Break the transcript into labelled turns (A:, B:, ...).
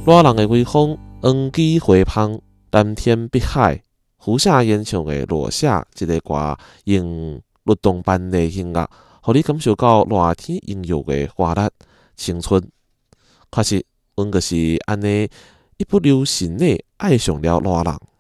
A: 热人的微风，黄鸡回芳，蓝天碧海，胡夏演唱的《落夏》这个歌，用律动般的音乐，互你感受到热天音乐的活力、青春。确实，阮就是安尼一不留神的爱上了热人。